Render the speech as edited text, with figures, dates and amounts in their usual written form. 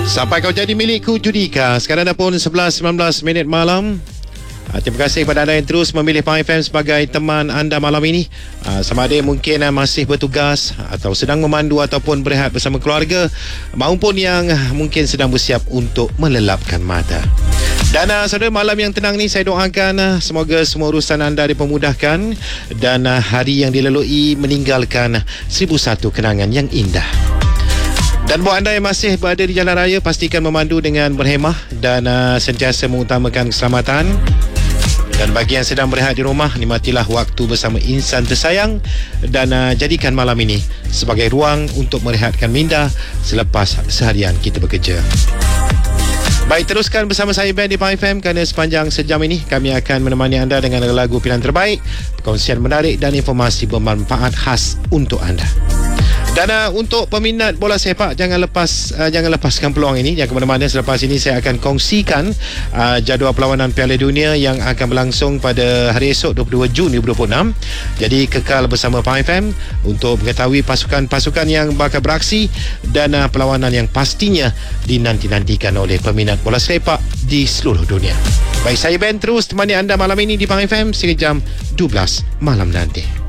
Sampai kau jadi milikku Judika. Sekarang dah pun 11:19 malam. Terima kasih kepada anda yang terus memilih Pang FM sebagai teman anda malam ini. Sama ada mungkin masih bertugas atau sedang memandu ataupun berehat bersama keluarga, maupun yang mungkin sedang bersiap untuk melelapkan mata. Dan saudara, malam yang tenang ni saya doakan semoga semua urusan anda dipermudahkan dan hari yang dilalui meninggalkan 1001 kenangan yang indah. Dan buat anda yang masih berada di jalan raya, pastikan memandu dengan berhemah dan sentiasa mengutamakan keselamatan. Dan bagi yang sedang berehat di rumah, nikmatilah waktu bersama insan tersayang dan jadikan malam ini sebagai ruang untuk merehatkan minda selepas seharian kita bekerja. Baik, teruskan bersama saya Ben di Pang FM kerana sepanjang sejam ini kami akan menemani anda dengan lagu pilihan terbaik, perkongsian menarik dan informasi bermanfaat khas untuk anda. Dan untuk peminat bola sepak, jangan lepaskan peluang ini. Jangan ke mana-mana. Selepas ini saya akan kongsikan jadual perlawanan Piala Dunia yang akan berlangsung pada hari esok 22 Jun 2026. Jadi kekal bersama Pang FM untuk mengetahui pasukan-pasukan yang bakal beraksi dan perlawanan yang pastinya dinanti-nantikan oleh peminat bola sepak di seluruh dunia. Baik, saya Ben terus temani anda malam ini di Pang FM sehingga jam 12 malam nanti.